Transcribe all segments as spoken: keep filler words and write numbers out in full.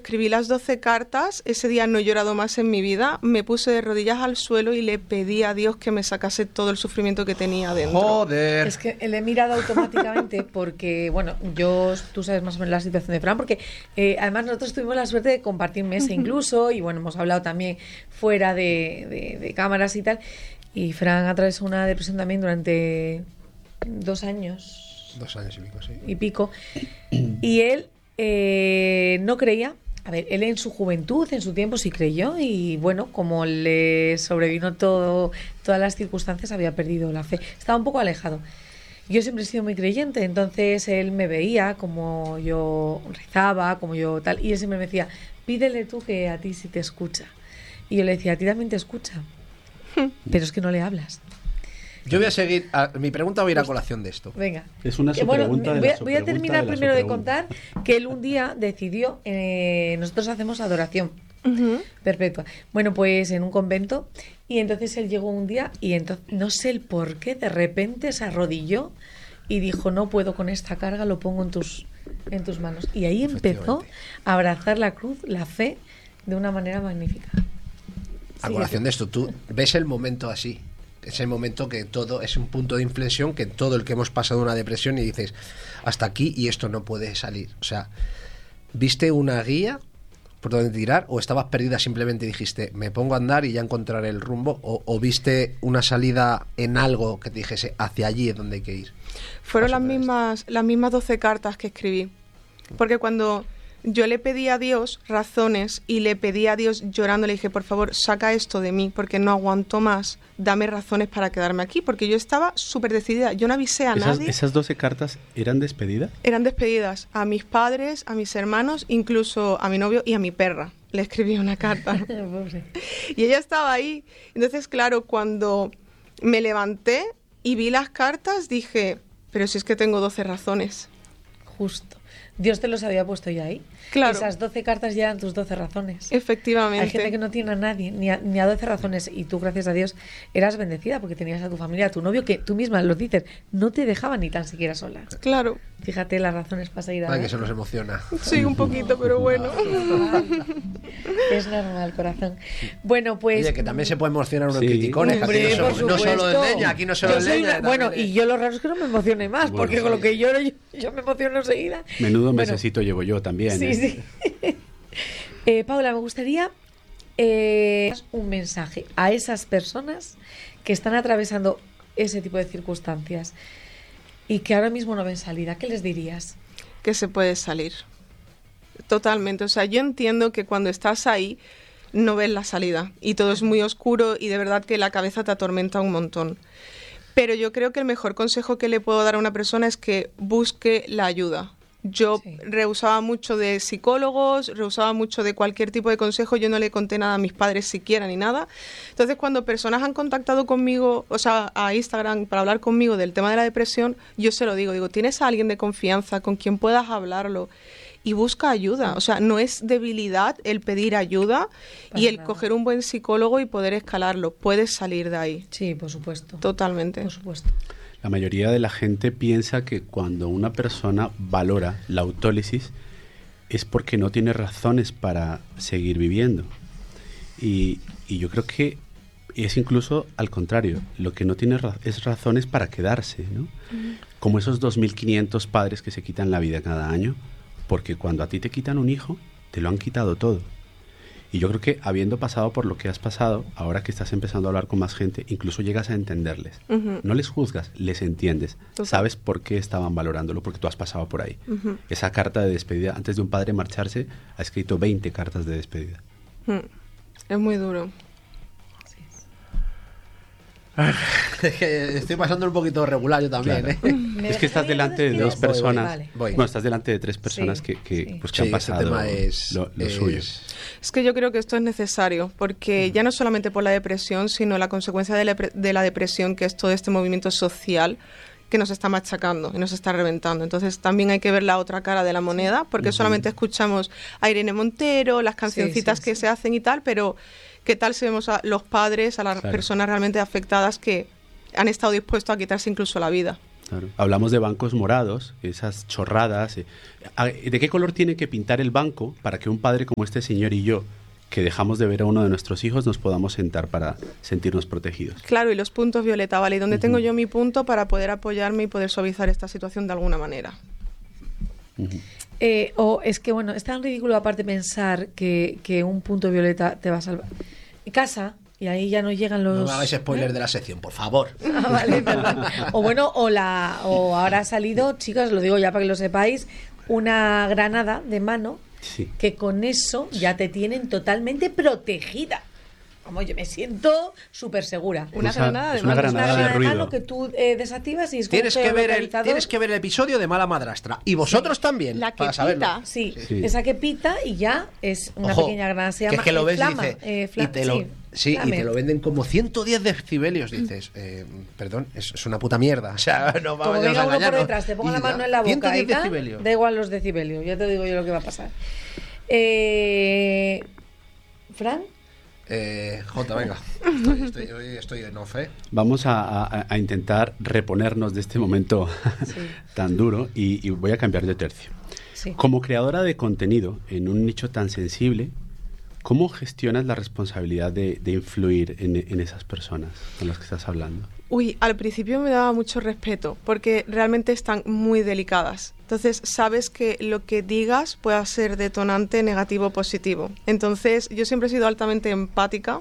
escribí las doce cartas, ese día no he llorado más en mi vida, me puse de rodillas al suelo y le pedí a Dios que me sacase todo el sufrimiento que tenía dentro. ¡Joder! Es que le he mirado automáticamente porque, bueno, yo, tú sabes más o menos la situación de Fran, porque eh, además nosotros tuvimos la suerte de compartir mesa incluso, y bueno, hemos hablado también fuera de, de, de cámaras y tal, y Fran atravesó una depresión también durante dos años. Dos años y pico, sí. Y pico. Y él eh, no creía. A ver, él en su juventud, en su tiempo sí creyó, y bueno, como le sobrevino todo, todas las circunstancias, había perdido la fe. Estaba un poco alejado. Yo siempre he sido muy creyente, entonces él me veía como yo rezaba, como yo tal, y él siempre me decía, pídele tú que a ti sí te escucha. Y yo le decía, a ti también te escucha, pero es que no le hablas. Yo voy a seguir, a, mi pregunta va a ir a colación de esto. Venga. Es una Eh, bueno, subpregunta de voy, la a, voy a terminar subpregunta de la primero de subpregunta. contar que él un día decidió, eh, nosotros hacemos adoración Uh-huh. perpetua. Bueno, pues en un convento, y entonces él llegó un día y entonces no sé el por qué, de repente se arrodilló y dijo, no puedo con esta carga, lo pongo en tus, en tus manos. Y ahí empezó a abrazar la cruz, la fe, de una manera magnífica. A Sí, colación sí. de esto, tú ves el momento así. Es el momento que todo es un punto de inflexión, que todo el que hemos pasado una depresión y dices, hasta aquí y esto no puede salir. O sea, ¿viste una guía por dónde tirar o estabas perdida simplemente y dijiste, me pongo a andar y ya encontraré el rumbo? ¿O, o viste una salida en algo que te dijese, hacia allí es donde hay que ir? Fueron Para las superar mismas, las mismas doce cartas que escribí. Porque cuando yo le pedí a Dios razones y le pedí a Dios llorando, le dije, por favor, saca esto de mí porque no aguanto más, dame razones para quedarme aquí. Porque yo estaba súper decidida, yo no avisé a ¿Esas, nadie. ¿Esas doce cartas eran despedida? Eran despedidas a mis padres, a mis hermanos, incluso a mi novio y a mi perra. Le escribí una carta. Pobre. Y ella estaba ahí. Entonces, claro, cuando me levanté y vi las cartas, dije, pero si es que tengo doce razones. Justo. Dios te los había puesto ya ahí. Claro. Esas doce cartas ya eran tus doce razones. Efectivamente. Hay gente que no tiene a nadie, ni a, ni a doce razones, y tú, gracias a Dios, eras bendecida porque tenías a tu familia, a tu novio, que tú misma lo dices, no te dejaba ni tan siquiera sola. Claro. Fíjate las razones para seguir Ay, que adelante. eso nos emociona. Sí, un poquito, pero bueno. Es normal, corazón. Bueno, pues... Oye, que también se puede emocionar unos Sí. criticones. Hombre, aquí no, por somos- no solo supuesto. es leña, aquí no solo Yo es soy leña. la- también bueno, es- y yo lo raro es que no me emocione más, Bueno, porque con lo sí. que lloro yo, yo me emociono enseguida. Menudo Bueno, mesecito llevo yo también. Sí, ¿eh? sí. eh, Paula, me gustaría eh, un mensaje a esas personas que están atravesando ese tipo de circunstancias y que ahora mismo no ven salida. ¿Qué les dirías? Que se puede salir. Totalmente. O sea, yo entiendo que cuando estás ahí no ves la salida y todo es muy oscuro y de verdad que la cabeza te atormenta un montón. Pero yo creo que el mejor consejo que le puedo dar a una persona es que busque la ayuda. Yo Sí. rehusaba mucho de psicólogos, rehusaba mucho de cualquier tipo de consejo, yo no le conté nada a mis padres siquiera ni nada. Entonces, cuando personas han contactado conmigo, o sea, a Instagram para hablar conmigo del tema de la depresión, yo se lo digo, digo, ¿tienes a alguien de confianza con quien puedas hablarlo? Y busca ayuda, o sea, no es debilidad el pedir ayuda Para y el nada. coger un buen psicólogo y poder escalarlo, puedes salir de ahí, Sí, por supuesto. totalmente. Por supuesto. La mayoría de la gente piensa que cuando una persona valora la autólisis es porque no tiene razones para seguir viviendo. Y, y yo creo que es incluso al contrario, lo que no tiene ra- es razones para quedarse, ¿no? Como esos dos mil quinientos padres que se quitan la vida cada año, porque cuando a ti te quitan un hijo, te lo han quitado todo. Y yo creo que habiendo pasado por lo que has pasado, ahora que estás empezando a hablar con más gente, incluso llegas a entenderles. Ujú. No les juzgas, les entiendes. Total. Sabes por qué estaban valorándolo, porque tú has pasado por ahí. Ujú. Esa carta de despedida, antes de un padre marcharse, ha escrito veinte cartas de despedida. Mm. Es muy duro. Es que estoy pasando un poquito regular yo también, Claro. ¿eh? ¿Me Es que estás dejáis delante de respirar? dos personas. Vale. Voy. Bueno, estás delante de tres personas Sí, que, que, sí. pues, que Sí, han este pasado tema es, lo, lo es- suyo. Es que yo creo que esto es necesario, porque ya no solamente por la depresión, sino la consecuencia de la, de la depresión, que es todo este movimiento social que nos está machacando y nos está reventando. Entonces también hay que ver la otra cara de la moneda, porque solamente escuchamos a Irene Montero, las cancioncitas sí, que sí. se hacen y tal, pero ¿qué tal si vemos a los padres, a las Claro. personas realmente afectadas que han estado dispuestos a quitarse incluso la vida? Claro. Hablamos de bancos morados, esas chorradas. eh. A- ¿De qué color tiene que pintar el banco para que un padre como este señor y yo, que dejamos de ver a uno de nuestros hijos, nos podamos sentar para sentirnos protegidos? Claro, y los puntos violeta, ¿vale? ¿Y dónde tengo yo mi punto para poder apoyarme y poder suavizar esta situación de alguna manera? Ujú. Eh, o es que, bueno, es tan ridículo aparte pensar que, que un punto violeta te va a salvar. Casa, y ahí ya no llegan los... No me hagáis spoiler ¿Eh? de la sección, por favor. Ah, vale, perdón. O bueno, o, la, o ahora ha salido, chicas, lo digo ya para que lo sepáis, una granada de mano Sí. que con eso ya te tienen totalmente protegida. Vamos, yo me siento súper segura. Una Esa- granada de es una mano. Es una granada de granada de ruido. mano que tú eh, desactivas y es Tienes con que, ver el, geolocalizador. tienes que ver el episodio de Mala Madrastra. Y vosotros también. La que para saberlo. pita. Sí, Sí. esa que pita y ya es una Ojo, pequeña granada. Se que llama es que lo eh, ves flama, y dice, eh, y fla- te lo, sí, sí, y flame. te lo venden como ciento diez decibelios. Dices, eh, perdón, es, es una puta mierda. O sea, no Como vamos venga a uno por engañarnos. detrás, te ponga Y la da mano en la boca ciento diez y tal, decibelios. da igual los decibelios, ya te digo yo lo que va a pasar. Eh, ¿Fran? Eh, Jota, venga. Estoy, estoy, hoy estoy en off, ¿eh? Vamos a, a- a intentar reponernos de este momento Sí. tan duro y, y voy a cambiar de tercio. Sí. Como creadora de contenido en un nicho tan sensible, ¿cómo gestionas la responsabilidad de, de influir en, en esas personas con las que estás hablando? Uy, al principio me daba mucho respeto porque realmente están muy delicadas. Entonces, sabes que lo que digas puede ser detonante negativo o positivo. Entonces, yo siempre he sido altamente empática.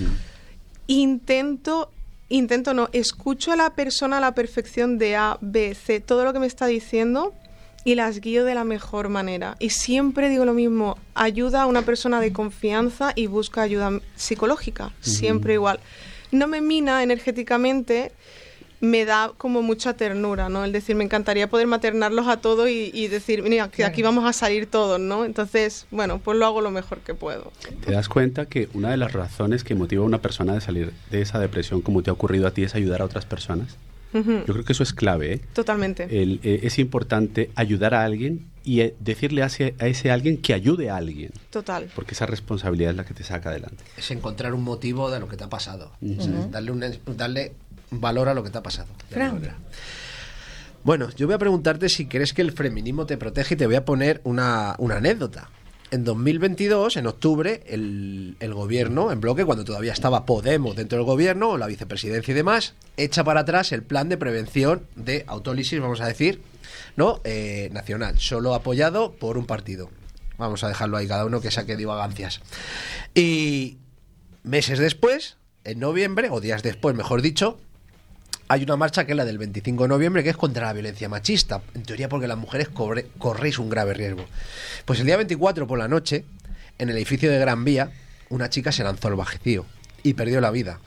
Intento, intento no, escucho a la persona a la perfección de A, B, C, todo lo que me está diciendo y las guío de la mejor manera. Y siempre digo lo mismo, ayuda a una persona de confianza y busca ayuda psicológica, siempre igual. No me mina energéticamente, me da como mucha ternura, ¿no? El decir, me encantaría poder maternarlos a todos y, y decir, mira, que aquí vamos a salir todos, ¿no? Entonces, bueno, pues lo hago lo mejor que puedo. Te das cuenta que una de las razones que motiva a una persona de salir de esa depresión, como te ha ocurrido a ti, es ayudar a otras personas. Ujú. Yo creo que eso es clave, ¿eh? Totalmente. El, eh, es importante ayudar a alguien y eh, decirle a ese, a ese alguien que ayude a alguien, Total. porque esa responsabilidad es la que te saca adelante. Es encontrar un motivo de lo que te ha pasado. Ujú. O sea, darle, un, darle valor a lo que te ha pasado. de Fran. alguna manera. Bueno, yo voy a preguntarte si crees que el feminismo te protege y te voy a poner una, una anécdota. En dos mil veintidós, en octubre, el, el gobierno, en bloque, cuando todavía estaba Podemos dentro del gobierno, o la vicepresidencia y demás, echa para atrás el plan de prevención de autólisis, vamos a decir, no eh, nacional, solo apoyado por un partido. Vamos a dejarlo ahí, cada uno que saque divagancias. Y meses después, en noviembre, o días después, mejor dicho, hay una marcha que es la del veinticinco de noviembre, que es contra la violencia machista, en teoría porque las mujeres corre, corréis un grave riesgo. Pues el día veinticuatro por la noche, en el edificio de Gran Vía, una chica se lanzó al vacío y perdió la vida.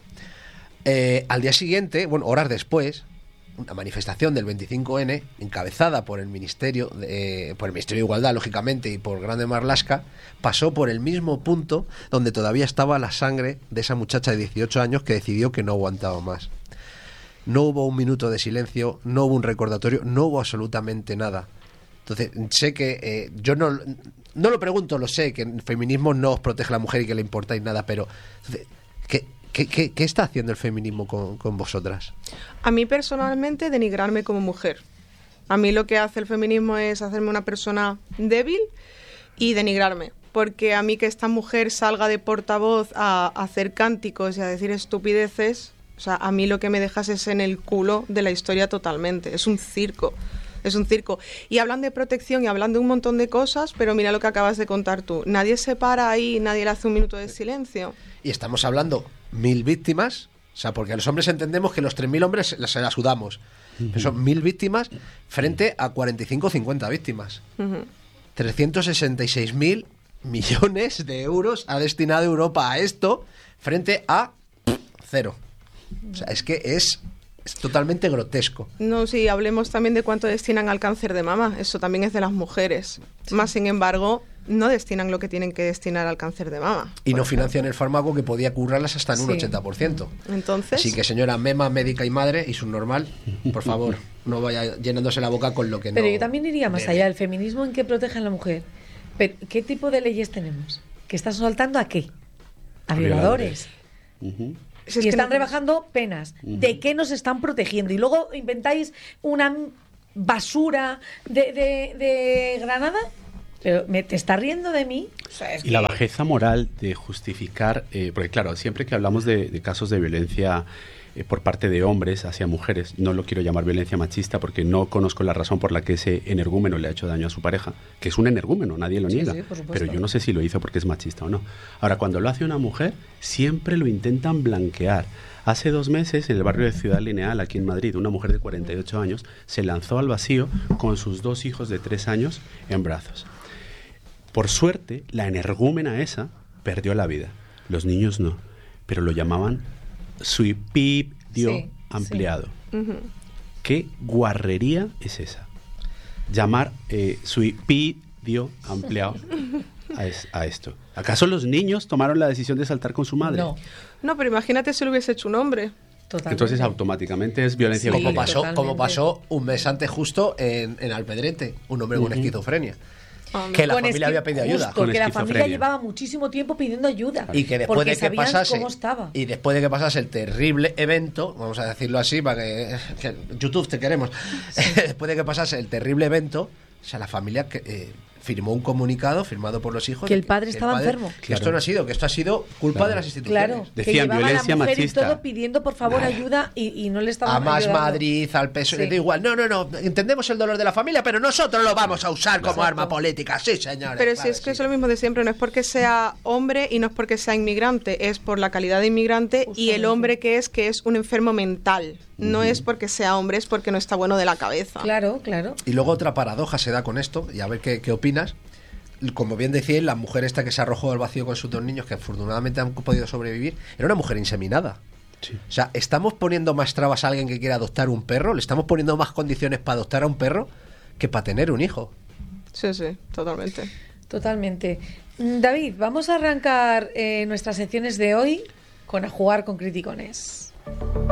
Eh, al día siguiente, bueno, horas después, una manifestación del veinticinco ene, encabezada por el Ministerio de, por el Ministerio de Igualdad, lógicamente, y por Grande Marlaska, pasó por el mismo punto donde todavía estaba la sangre de esa muchacha de dieciocho años que decidió que no aguantaba más. No hubo un minuto de silencio, no hubo un recordatorio, no hubo absolutamente nada. Entonces, sé que eh, yo no, no lo pregunto, lo sé, que el feminismo no os protege a la mujer y que le importáis nada, pero ¿qué, qué, qué, qué está haciendo el feminismo con, con vosotras? A mí personalmente denigrarme como mujer. A mí lo que hace el feminismo es hacerme una persona débil y denigrarme. Porque a mí que esta mujer salga de portavoz a, a hacer cánticos y a decir estupideces, o sea, a mí lo que me dejas es en el culo de la historia totalmente. Es un circo. Es un circo. Y hablan de protección y hablan de un montón de cosas, pero mira lo que acabas de contar tú. Nadie se para ahí, nadie le hace un minuto de silencio. Y estamos hablando mil víctimas, o sea, porque los hombres entendemos que los tres mil hombres se las se las sudamos. Pero son mil víctimas frente a cuarenta y cinco o cincuenta víctimas. Ujú. trescientos sesenta y seis mil millones de euros ha destinado Europa a esto frente a pff, cero. O sea, es que es, es totalmente grotesco. No, sí, hablemos también de cuánto destinan al cáncer de mama. Eso también es de las mujeres. Más sin embargo, no destinan lo que tienen que destinar al cáncer de mama. Y no por financian el fármaco que podía curarlas hasta en un Sí. ochenta por ciento. ejemplo. Entonces, Así que, señora mema, médica y madre, y subnormal, por favor, no vaya llenándose la boca con lo que no... Pero yo también iría más debe. allá. ¿El feminismo en qué protege a la mujer? Pero, ¿qué tipo de leyes tenemos? ¿Que están soltando a qué? A A violadores. Ujú. Si es y que están no- rebajando penas. Ujú. ¿De qué nos están protegiendo? Y luego inventáis una basura de, de, de Granada. Pero ¿me, ¿te está riendo de mí? O sea, es Y la que- bajeza moral de justificar, eh, porque claro, siempre que hablamos de, de casos de violencia eh, por parte de hombres hacia mujeres, no lo quiero llamar violencia machista porque no conozco la razón por la que ese energúmeno le ha hecho daño a su pareja, que es un energúmeno, nadie lo Sí, niega, sí, por supuesto. pero yo no sé si lo hizo porque es machista o no. Ahora, cuando lo hace una mujer, siempre lo intentan blanquear. Hace dos meses, en el barrio de Ciudad Lineal, aquí en Madrid, una mujer de cuarenta y ocho años se lanzó al vacío con sus dos hijos de tres años en brazos. Por suerte, la energúmena esa perdió la vida. Los niños no, pero lo llamaban suicidio Sí, ampliado. Ujú. ¿Qué guarrería es esa? Llamar eh, suicidio ampliado a, es- a esto. ¿Acaso los niños tomaron la decisión de saltar con su madre? No, No, pero imagínate si lo hubiese hecho un hombre. totalmente. Entonces automáticamente es violencia Sí, Como vicariana. pasó, totalmente. como pasó un mes antes justo en, en Alpedrete, un hombre con Ujú. esquizofrenia. Ah, Que la Con familia esqui- había pedido ayuda. justo, Con que la familia esquizofrenia. llevaba muchísimo tiempo pidiendo ayuda. Y que después porque de que sabían pasase cómo estaba. y después de que pasase el terrible evento, vamos a decirlo así para que, que YouTube te queremos, después de que pasase el terrible evento, o sea, la familia que, eh, firmó un comunicado firmado por los hijos Que de el padre estaba padre- enfermo. que Claro. esto no ha sido, que esto ha sido culpa Claro. de las instituciones. Claro, que Decían llevaba violencia a la mujer machista. y todo pidiendo por favor ayuda y, y no le estaban A Más ayudando. Madrid, al P S O E, Sí. da igual. No, no, no. Entendemos el dolor de la familia, pero nosotros lo vamos a usar como Exacto. arma política. Sí, señores. Pero claro si es que sí. es lo mismo de siempre, no es porque sea hombre y no es porque sea inmigrante, es por la calidad de inmigrante y el Justamente. hombre que es, que es un enfermo mental. No es porque sea hombre, es porque no está bueno de la cabeza. Claro, claro. Y luego otra paradoja se da con esto, y a ver qué, qué opinas. Como bien decíais, la mujer esta que se arrojó al vacío con sus dos niños, que afortunadamente han podido sobrevivir, era una mujer inseminada. Sí. O sea, ¿estamos poniendo más trabas a alguien que quiera adoptar un perro? ¿Le estamos poniendo más condiciones para adoptar a un perro que para tener un hijo? Sí, sí, totalmente. Totalmente. Mm, David, vamos a arrancar eh, nuestras secciones de hoy con A Jugar con Criticones.